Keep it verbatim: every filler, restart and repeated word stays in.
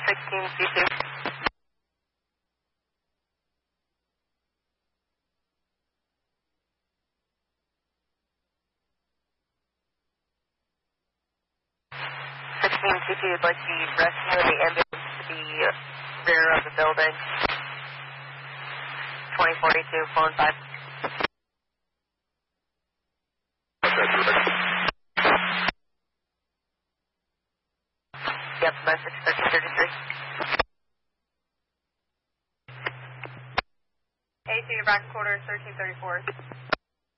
sixteen C two. sixteen C two would like the rescue of the ambulance to the rear of the building. twenty forty-two, phone five. Yep, message thirteen thirty-three. A two, your back quarter, thirteen thirty-four.